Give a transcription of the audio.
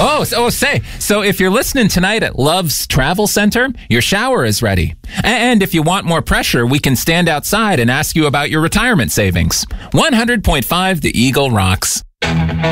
So if you're listening tonight at Love's Travel Center, your shower is ready. And if you want more pressure, we can stand outside and ask you about your retirement savings. 100.5 The Eagle rocks.